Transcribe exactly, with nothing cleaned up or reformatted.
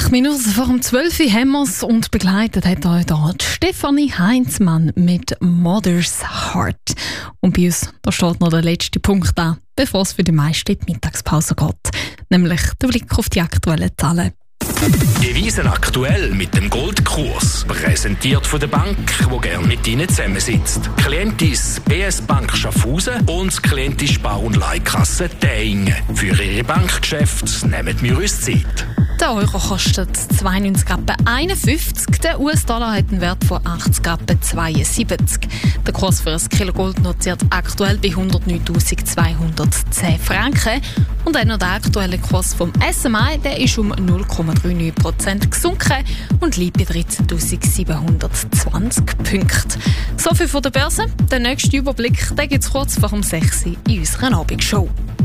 Acht Minuten vor dem zwölf Uhr haben wir es und begleitet hat euch da Stefanie Heinzmann mit Mother's Heart. Und bei uns da steht noch der letzte Punkt an, bevor es für die meisten in die Mittagspause geht. Nämlich der Blick auf die aktuellen Zahlen. Devisen aktuell mit dem Goldkurs. Präsentiert von der Bank, die gerne mit Ihnen zusammensitzt. Klientis B S Bank Schaffhausen und Klientis Spar- und Leihkasse Deingen. Für Ihre Bankgeschäfte nehmen wir uns Zeit. Der Euro kostet zweiundneunzig Rappen einundfünfzig, der U S-Dollar hat einen Wert von achtzig Rappen zweiundsiebzig. Der Kurs für ein Kilo Gold notiert aktuell bei hundertneuntausendzweihundertzehn Franken. Und dann noch der aktuelle Kurs vom S M I, der ist um null Komma neununddreißig Prozent gesunken und liegt bei dreizehntausendsiebenhundertzwanzig Punkten. So viel von der Börse. Der nächste Überblick gibt es kurz vor um sechs Uhr in unserer Abendshow.